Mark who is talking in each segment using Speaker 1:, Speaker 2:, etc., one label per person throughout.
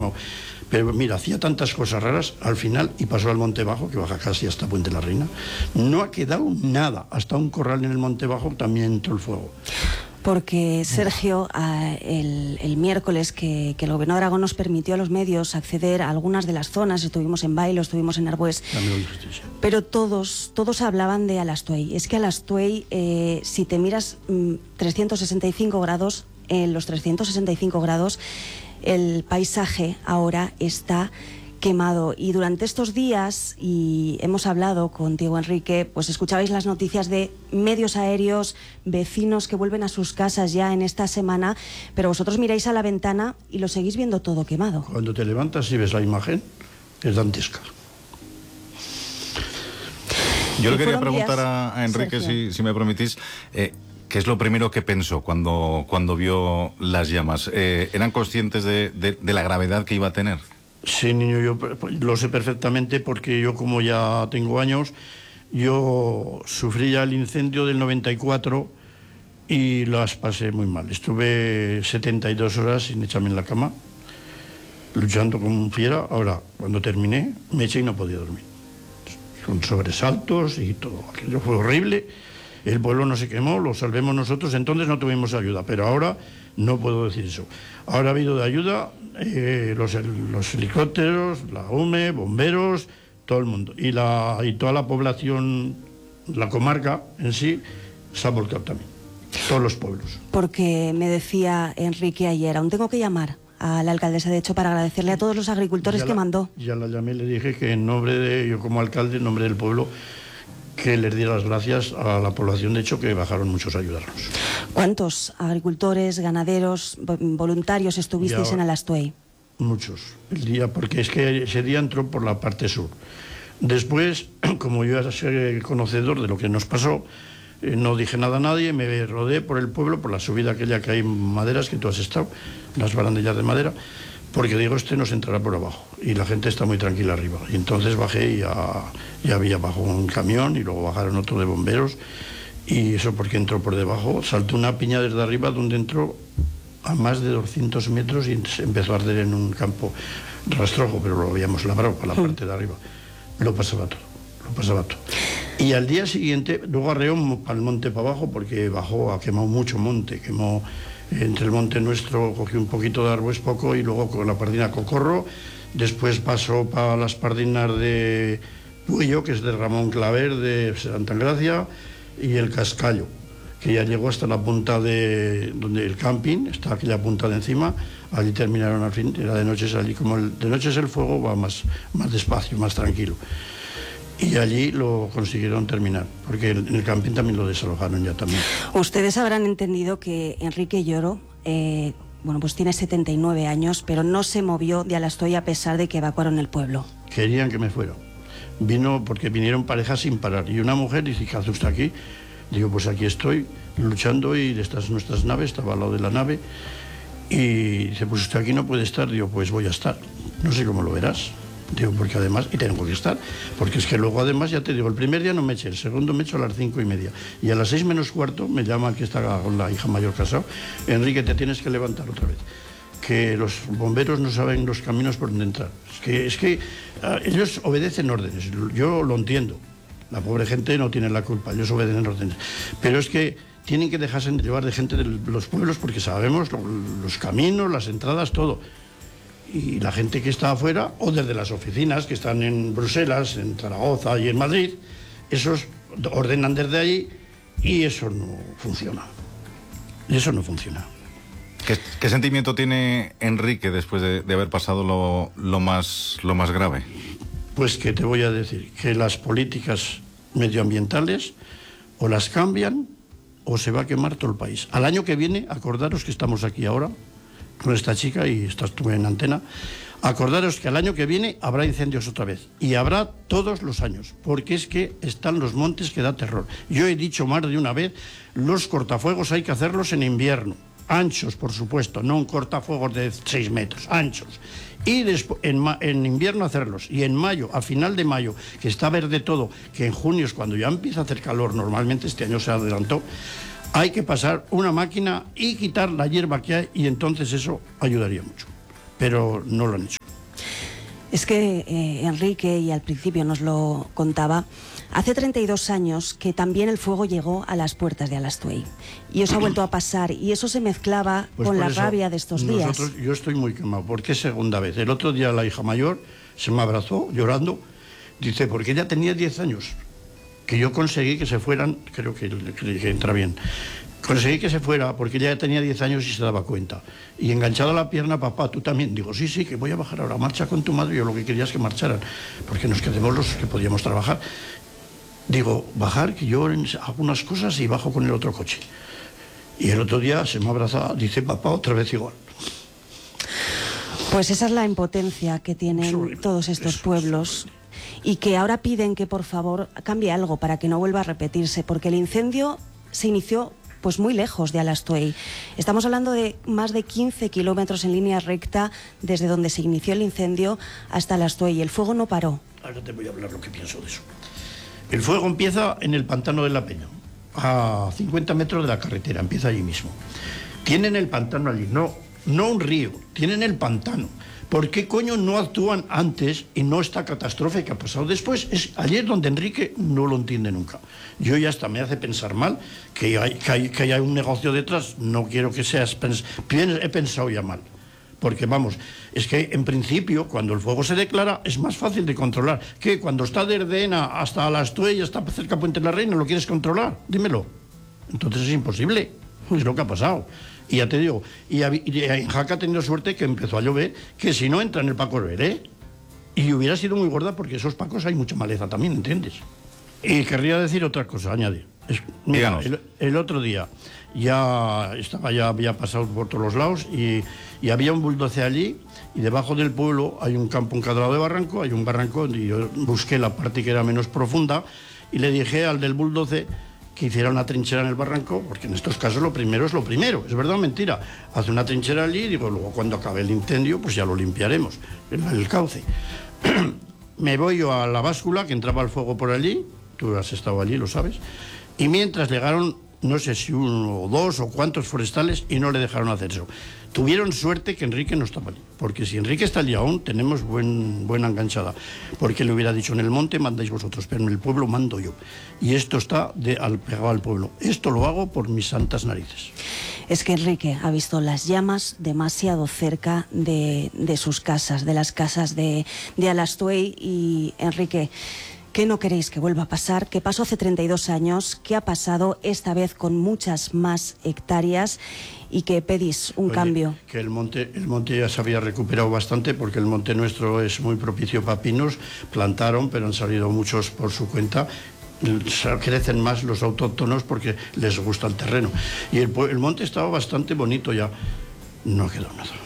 Speaker 1: quemado. Pero mira, hacía tantas cosas raras al final y pasó al Monte Bajo, que baja casi hasta Puente la Reina. No ha quedado nada, hasta un corral en el Monte Bajo también entró el fuego.
Speaker 2: Porque, Sergio, el miércoles que el Gobierno de Aragón nos permitió a los medios acceder a algunas de las zonas, estuvimos en Bailo, estuvimos en Arbués, pero todos hablaban de Alastuey. Es que Alastuey, si te miras 365 grados, en los 365 grados, el paisaje ahora está quemado. Y durante estos días, y hemos hablado contigo, Enrique, pues escuchabais las noticias de medios aéreos, vecinos que vuelven a sus casas ya en esta semana, pero vosotros miráis a la ventana y lo seguís viendo todo quemado.
Speaker 1: Cuando te levantas y ves la imagen, es dantesca.
Speaker 3: Yo le quería preguntar a Enrique, si me permitís, ¿qué es lo primero que pensó cuando vio las llamas? ¿Eran conscientes de la gravedad que iba a tener?
Speaker 1: Sí, niño, yo lo sé perfectamente porque yo, como ya tengo años, yo sufrí ya el incendio del 94 y las pasé muy mal. Estuve 72 horas sin echarme en la cama, luchando como fiera. Ahora, cuando terminé, me eché y no podía dormir. Con sobresaltos y todo. Aquello fue horrible. El pueblo no se quemó, lo salvemos nosotros, entonces no tuvimos ayuda, pero ahora no puedo decir eso. Ahora ha habido de ayuda los helicópteros, la UME, bomberos, todo el mundo. Y toda la población, la comarca en sí, se ha volcado también. Todos los pueblos.
Speaker 2: Porque me decía Enrique ayer, aún tengo que llamar a la alcaldesa, de hecho, para agradecerle a todos los agricultores que mandó.
Speaker 1: Ya la llamé, le dije que en nombre de, yo como alcalde, en nombre del pueblo, que les diera las gracias a la población, de hecho, que bajaron muchos a ayudarnos.
Speaker 2: ¿Cuántos agricultores, ganaderos, voluntarios estuvisteis en Alastuey?
Speaker 1: Muchos, porque es que ese día entró por la parte sur. Después, como yo era conocedor de lo que nos pasó, no dije nada a nadie, me rodeé por el pueblo, por la subida aquella que hay maderas, que tú has estado, las barandillas de madera, porque digo, nos entrará por abajo y la gente está muy tranquila arriba. Y entonces bajé y ya había bajo un camión y luego bajaron otro de bomberos, y eso porque entró por debajo. Saltó una piña desde arriba donde entró a más de 200 metros y empezó a arder en un campo rastrojo, pero lo habíamos labrado para la parte de arriba. Lo pasaba todo. Y al día siguiente, luego arreó para el monte para abajo, porque bajó, ha quemado mucho monte, quemó entre el monte nuestro, cogió un poquito de Arbués, poco, y luego con la pardina Cocorro, después pasó para las pardinas de Puello, que es de Ramón Claver, de Santa Engracia, y el Cascallo, que ya llegó hasta la punta de donde el camping, está aquella punta de encima. Allí terminaron al fin, era de noche, salí como de noche es el fuego, va más despacio, más tranquilo. Y allí lo consiguieron terminar, porque en el camping también lo desalojaron ya también.
Speaker 2: Ustedes habrán entendido que Enrique Lloro, pues tiene 79 años, pero no se movió de Alastuey a pesar de que evacuaron el pueblo.
Speaker 1: Querían que me fuera. Vino porque vinieron parejas sin parar. Y una mujer dice, ¿qué hace usted aquí? Digo, pues aquí estoy luchando, y de nuestras naves, estaba al lado de la nave. Y dice, pues usted aquí no puede estar. Digo, pues voy a estar. No sé cómo lo verás. Digo, porque además, y tengo que estar, porque es que luego además, ya te digo, el primer día no me eché, el segundo me echo a las 5:30, y a las 6 menos cuarto me llama el que está con la hija mayor casado, Enrique, te tienes que levantar otra vez, que los bomberos no saben los caminos por donde entrar. Es que ellos obedecen órdenes, yo lo entiendo, la pobre gente no tiene la culpa, ellos obedecen órdenes, pero es que tienen que dejarse llevar de gente de los pueblos, porque sabemos los caminos, las entradas, todo. Y la gente que está afuera, o desde las oficinas que están en Bruselas, en Zaragoza y en Madrid, esos ordenan desde allí, y eso no funciona.
Speaker 3: ¿Qué sentimiento tiene Enrique después de haber pasado lo más grave?
Speaker 1: Pues que te voy a decir, que las políticas medioambientales o las cambian o se va a quemar todo el país. Al año que viene, acordaros que estamos aquí ahora con esta chica, y estuve en antena, acordaros que al año que viene habrá incendios otra vez, y habrá todos los años, porque es que están los montes que da terror. Yo he dicho más de una vez, los cortafuegos hay que hacerlos en invierno, anchos por supuesto, no un cortafuegos de 6 metros, anchos, y después en invierno hacerlos, y en mayo, a final de mayo, que está verde todo, que en junio es cuando ya empieza a hacer calor, normalmente este año se adelantó, hay que pasar una máquina y quitar la hierba que hay, y entonces eso ayudaría mucho. pero no lo han hecho.
Speaker 2: Es que Enrique, y al principio nos lo contaba, hace 32 años que también el fuego llegó a las puertas de Alastuey. Y eso ha vuelto a pasar, y eso se mezclaba
Speaker 1: pues
Speaker 2: con la
Speaker 1: eso,
Speaker 2: rabia de estos días.
Speaker 1: Yo estoy muy quemado, porque es segunda vez. El otro día la hija mayor se me abrazó llorando, dice, porque ella tenía 10 años, que yo conseguí que se fueran, creo que entra bien. Conseguí que se fuera porque ella ya tenía 10 años y se daba cuenta. Y enganchado a la pierna, papá, tú también. Digo, sí, que voy a bajar ahora, marcha con tu madre. Yo lo que quería es que marcharan, porque nos quedemos los que podíamos trabajar. Digo, bajar, que yo hago unas cosas y bajo con el otro coche. Y el otro día se me abrazaba, dice, papá, otra vez igual.
Speaker 2: Pues esa es la impotencia que tienen todos estos pueblos. Y que ahora piden que por favor cambie algo para que no vuelva a repetirse, porque el incendio se inició pues muy lejos de Alastuey. Estamos hablando de más de 15 kilómetros en línea recta desde donde se inició el incendio hasta Alastuey, y el fuego no paró.
Speaker 1: Ahora te voy a hablar lo que pienso de eso. El fuego empieza en el pantano de la Peña, a 50 metros de la carretera, empieza allí mismo. Tienen el pantano allí, no un río, tienen el pantano. ¿Por qué coño no actúan antes y no esta catástrofe que ha pasado después? Es ayer donde Enrique no lo entiende nunca. Yo ya hasta me hace pensar mal que hay un negocio detrás. No quiero que seas... He pensado ya mal. Porque vamos, es que en principio cuando el fuego se declara es más fácil de controlar. ¿Qué? Cuando está de Erdena hasta Alastuey, hasta cerca de Puente de la Reina, ¿lo quieres controlar? Dímelo. Entonces es imposible. Es lo que ha pasado. Y ya te digo, y en Jaca ha tenido suerte que empezó a llover, que si no entra en el Paco Herrera, y hubiera sido muy gorda porque esos pacos hay mucha maleza también, ¿entiendes? Y querría decir otra cosa, añadir. Mira, el otro día ya había pasado por todos los lados y había un bulldozer allí, y debajo del pueblo hay un campo encadrado de barranco, hay un barranco, y yo busqué la parte que era menos profunda y le dije al del bulldozer que hiciera una trinchera en el barranco, porque en estos casos lo primero es lo primero, ¿es verdad o mentira? Hace una trinchera allí y digo, luego cuando acabe el incendio, pues ya lo limpiaremos, el cauce. Me voy yo a la báscula, que entraba el fuego por allí, tú has estado allí, lo sabes, y mientras llegaron, no sé si uno o dos o cuántos forestales, y no le dejaron hacer eso. Tuvieron suerte que Enrique no estaba allí, porque si Enrique está allí aún, tenemos buena enganchada, porque le hubiera dicho, en el monte mandáis vosotros, pero en el pueblo mando yo, y esto está pegado al pueblo. Esto lo hago por mis santas narices.
Speaker 2: Es que Enrique ha visto las llamas demasiado cerca de sus casas, de las casas de Alastuey. Y Enrique, ¿qué no queréis que vuelva a pasar? ¿Qué pasó hace 32 años? ¿Qué ha pasado esta vez con muchas más hectáreas? Y que pedís un cambio.
Speaker 1: Que el monte ya se había recuperado bastante, porque el monte nuestro es muy propicio para pinos. Plantaron, pero han salido muchos por su cuenta. Crecen más los autóctonos porque les gusta el terreno. Y el monte estaba bastante bonito ya. No ha quedado nada.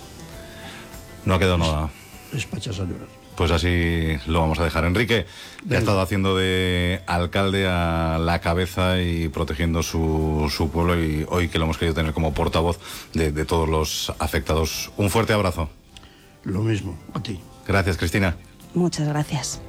Speaker 3: No ha quedado nada.
Speaker 1: Es para echarse a llorar.
Speaker 3: Pues así lo vamos a dejar. Enrique, que ha estado haciendo de alcalde a la cabeza y protegiendo su pueblo, y hoy que lo hemos querido tener como portavoz de todos los afectados. Un fuerte abrazo.
Speaker 1: Lo mismo, a ti.
Speaker 3: Gracias, Cristina.
Speaker 2: Muchas gracias.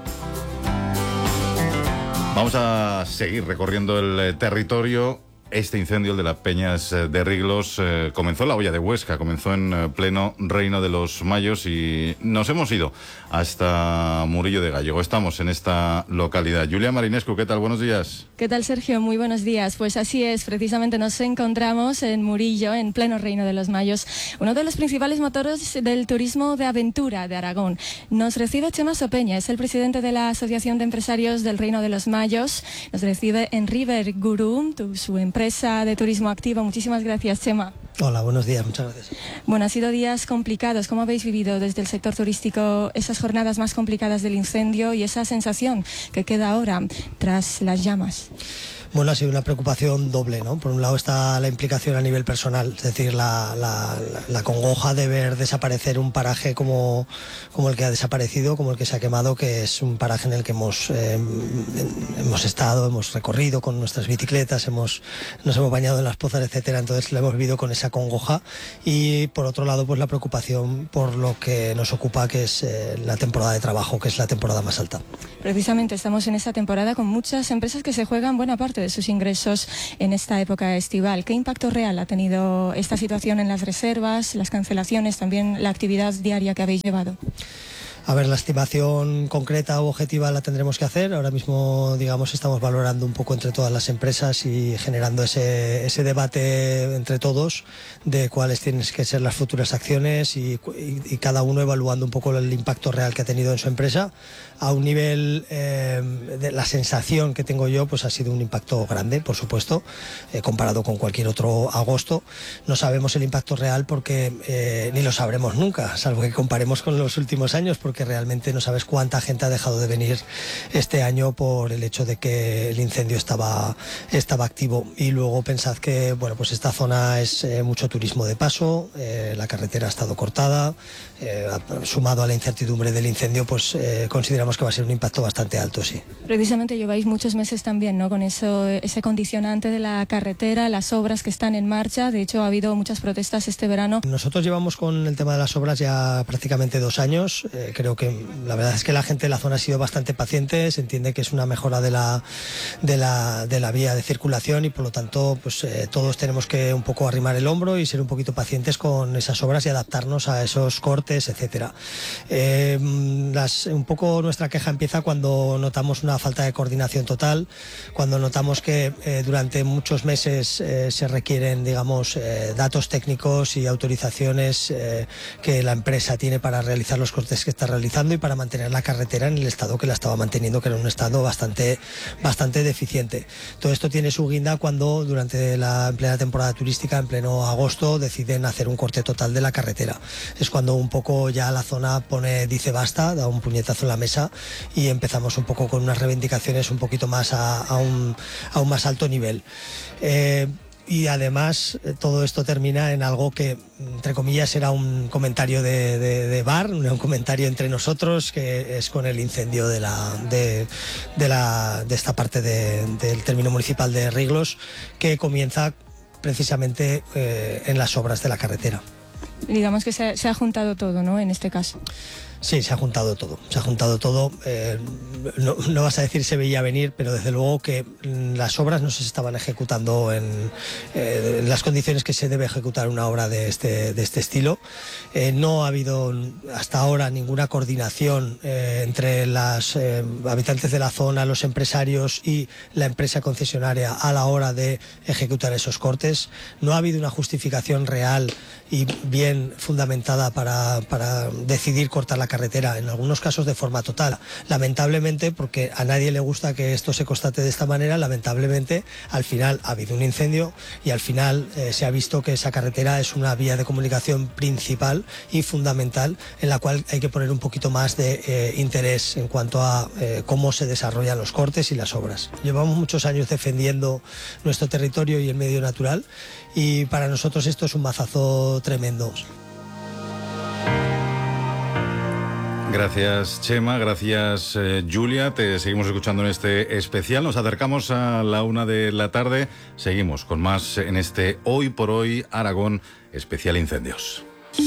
Speaker 3: Vamos a seguir recorriendo el territorio. Este incendio, el de las Peñas de Riglos, comenzó en la Hoya de Huesca, comenzó en pleno Reino de los Mayos, y nos hemos ido hasta Murillo de Gallego. Estamos en esta localidad. Julia Marinescu, ¿qué tal? Buenos días.
Speaker 4: ¿Qué tal, Sergio? Muy buenos días. Pues así es, precisamente nos encontramos en Murillo, en pleno Reino de los Mayos, uno de los principales motores del turismo de aventura de Aragón. Nos recibe Chema Sopeña, es el presidente de la Asociación de Empresarios del Reino de los Mayos. Nos recibe en River Guru, su empresa de turismo activa. Muchísimas gracias, Chema.
Speaker 5: Hola, buenos días, muchas gracias.
Speaker 4: Bueno, han sido días complicados. ¿Cómo habéis vivido desde el sector turístico esas jornadas más complicadas del incendio y esa sensación que queda ahora tras las llamas?
Speaker 5: Bueno, ha sido una preocupación doble, ¿no? Por un lado está la implicación a nivel personal, es decir, la congoja de ver desaparecer un paraje como el que ha desaparecido, como el que se ha quemado, que es un paraje en el que hemos estado, hemos recorrido con nuestras bicicletas, nos hemos bañado en las pozas, etcétera. Entonces lo hemos vivido con esa congoja. Y por otro lado, pues la preocupación por lo que nos ocupa, que es la temporada de trabajo, que es la temporada más alta.
Speaker 4: Precisamente estamos en esta temporada con muchas empresas que se juegan buena parte de sus ingresos en esta época estival. ¿Qué impacto real ha tenido esta situación en las reservas, las cancelaciones, también la actividad diaria que habéis llevado?
Speaker 5: A ver, la estimación concreta o objetiva la tendremos que hacer. Ahora mismo, digamos, estamos valorando un poco entre todas las empresas y generando ese debate entre todos de cuáles tienen que ser las futuras acciones y cada uno evaluando un poco el impacto real que ha tenido en su empresa. A un nivel, de la sensación que tengo yo, pues ha sido un impacto grande, por supuesto, comparado con cualquier otro agosto. No sabemos el impacto real porque ni lo sabremos nunca, salvo que comparemos con los últimos años, porque realmente no sabes cuánta gente ha dejado de venir este año por el hecho de que el incendio estaba activo. Y luego pensad que, bueno, pues esta zona es mucho turismo de paso, la carretera ha estado cortada, sumado a la incertidumbre del incendio, pues consideramos que va a ser un impacto bastante alto, sí.
Speaker 4: Precisamente lleváis muchos meses también, ¿no?, con ese condicionante de la carretera, las obras que están en marcha. De hecho, ha habido muchas protestas este verano. Nosotros
Speaker 5: llevamos con el tema de las obras ya prácticamente 2 años. Creo que la verdad es que la gente de la zona ha sido bastante paciente. Se entiende que es una mejora de la vía de circulación y por lo tanto pues todos tenemos que un poco arrimar el hombro y ser un poquito pacientes con esas obras y adaptarnos a esos cortes, etcétera. Un poco nuestra queja empieza cuando notamos una falta de coordinación total, cuando notamos que durante muchos meses se requieren, digamos, datos técnicos y autorizaciones que la empresa tiene para realizar los cortes que está realizando y para mantener la carretera en el estado que la estaba manteniendo, que era un estado bastante deficiente. Todo esto tiene su guinda cuando durante en plena temporada turística, en pleno agosto, deciden hacer un corte total de la carretera. Es cuando un poco ya la zona dice basta, da un puñetazo en la mesa y empezamos un poco con unas reivindicaciones un poquito más a un más alto nivel. Y además todo esto termina en algo que, entre comillas, era un comentario de bar, un comentario entre nosotros, que es con el incendio de esta parte del término municipal de Riglos, que comienza precisamente en las obras de la carretera.
Speaker 4: Digamos que se ha juntado todo, ¿no?, en este caso.
Speaker 5: Sí, se ha juntado todo. No vas a decir se veía venir, pero desde luego que las obras no se estaban ejecutando en las condiciones que se debe ejecutar una obra de este estilo. No ha habido hasta ahora ninguna coordinación entre los habitantes de la zona, los empresarios y la empresa concesionaria a la hora de ejecutar esos cortes. No ha habido una justificación real y bien fundamentada para decidir cortar la carretera, en algunos casos de forma total. Lamentablemente, porque a nadie le gusta que esto se constate de esta manera, lamentablemente al final ha habido un incendio y al final se ha visto que esa carretera es una vía de comunicación principal y fundamental en la cual hay que poner un poquito más de interés en cuanto a cómo se desarrollan los cortes y las obras. Llevamos muchos años defendiendo nuestro territorio y el medio natural y para nosotros esto es un mazazo tremendo.
Speaker 3: Gracias, Chema, gracias, Julia. Te seguimos escuchando en este especial. Nos acercamos a la 1 de la tarde. Seguimos con más en este Hoy por Hoy Aragón especial incendios.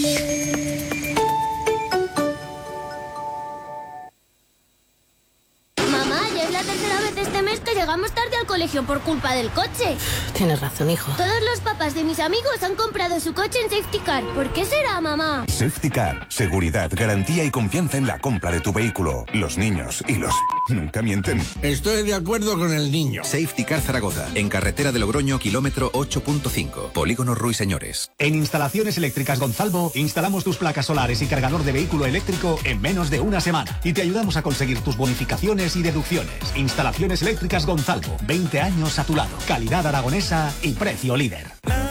Speaker 6: Llegamos tarde al colegio por culpa del coche.
Speaker 7: Tienes razón, hijo.
Speaker 6: Todos los papás de mis amigos han comprado su coche en Safety Car. ¿Por qué será, mamá?
Speaker 8: Safety Car. Seguridad, garantía y confianza en la compra de tu vehículo. Los niños y los... nunca mienten.
Speaker 9: Estoy de acuerdo con el niño.
Speaker 10: Safety Car Zaragoza. En carretera de Logroño, kilómetro 8.5. Polígono Ruiseñores.
Speaker 11: En Instalaciones Eléctricas Gonzalvo instalamos tus placas solares y cargador de vehículo eléctrico en menos de una semana. Y te ayudamos a conseguir tus bonificaciones y deducciones. Instalaciones Eléctricas Gonzalvo, 20 años a tu lado. Calidad aragonesa y precio líder.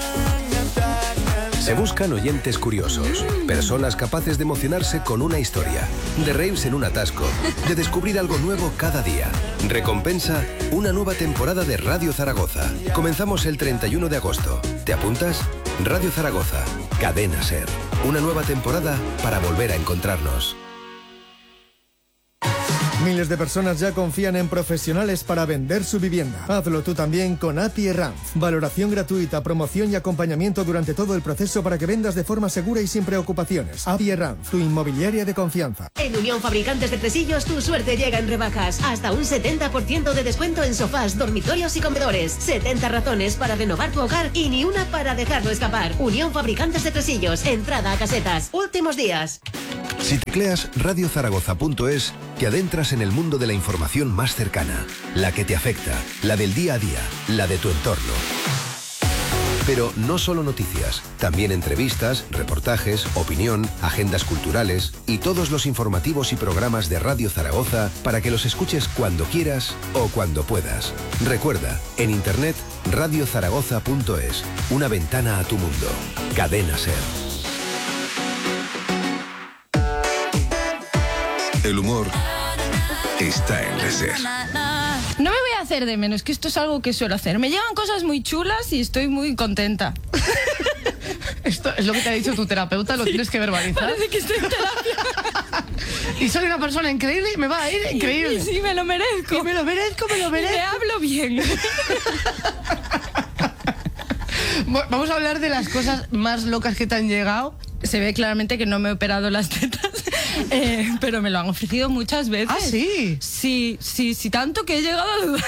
Speaker 12: Se buscan oyentes curiosos, personas capaces de emocionarse con una historia, de reírse en un atasco, de descubrir algo nuevo cada día. Recompensa, una nueva temporada de Radio Zaragoza. Comenzamos el 31 de agosto. ¿Te apuntas? Radio Zaragoza, Cadena SER. Una nueva temporada para volver a encontrarnos.
Speaker 7: Miles de personas ya confían en profesionales para vender su vivienda. Hazlo tú también con API Herranz. Valoración gratuita, promoción y acompañamiento durante todo el proceso para que vendas de forma segura y sin preocupaciones. API Herranz, tu inmobiliaria de confianza.
Speaker 13: En Unión Fabricantes de Tresillos tu suerte llega en rebajas. Hasta un 70% de descuento en sofás, dormitorios y comedores. 70 razones para renovar tu hogar y ni una para dejarlo escapar. Unión Fabricantes de Tresillos. Entrada a casetas. Últimos días.
Speaker 12: Si tecleas radiozaragoza.es, te adentras en el mundo de la información más cercana, la que te afecta, la del día a día, la de tu entorno. Pero no solo noticias, también entrevistas, reportajes, opinión, agendas culturales y todos los informativos y programas de Radio Zaragoza para que los escuches cuando quieras o cuando puedas. Recuerda, en internet radiozaragoza.es, una ventana a tu mundo. Cadena SER.
Speaker 8: El humor está en la SER.
Speaker 14: No me voy a hacer de menos, que esto es algo que suelo hacer. Me llegan cosas muy chulas y estoy muy contenta.
Speaker 15: Esto es lo que te ha dicho tu terapeuta, lo tienes que verbalizar.
Speaker 14: Parece que estoy en terapia.
Speaker 15: Y soy una persona increíble y me va a ir increíble.
Speaker 14: Sí, me lo merezco.
Speaker 15: Y me lo merezco.
Speaker 14: Y me hablo bien.
Speaker 15: Vamos a hablar de las cosas más locas que te han llegado.
Speaker 14: Se ve claramente que no me he operado las tetas, pero me lo han ofrecido muchas veces.
Speaker 15: ¿Ah, sí?
Speaker 14: Sí, tanto que he llegado a dudar.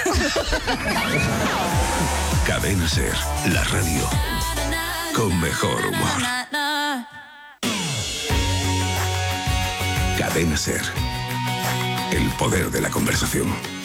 Speaker 8: Cadena SER, la radio con mejor humor. Cadena SER, el poder de la conversación.